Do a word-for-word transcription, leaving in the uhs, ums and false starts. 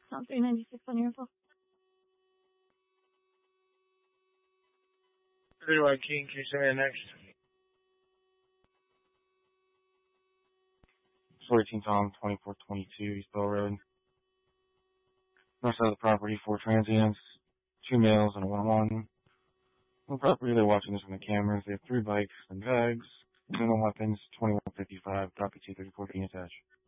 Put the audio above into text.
Not three ninety-six on your phone. three one King, can you send me the next? fourteen Tom, twenty-four twenty-two East Bell Road. North side of the property, four transients, two males and a one-one. On the property, they're watching this on the cameras. They have three bikes and bags, no weapons, twenty-one fifty-five, copy T thirty-four being attached.